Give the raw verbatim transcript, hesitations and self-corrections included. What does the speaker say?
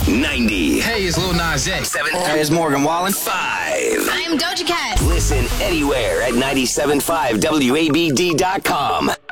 ninety. Hey, it's Lil Nas X. Seven. Hey, it's Morgan Wallen. Five. I'm Doja Cat. Listen anywhere at ninety-seven point five W A B D dot com.